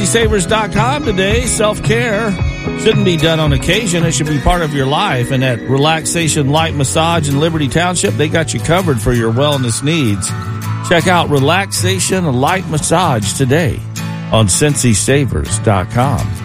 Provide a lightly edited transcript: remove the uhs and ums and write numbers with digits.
Savers.com today. Self-care shouldn't be done on occasion. It should be part of your life. And at Relaxation Light Massage in Liberty Township, they got you covered for your wellness needs. Check out Relaxation Light Massage today on CincySavers.com.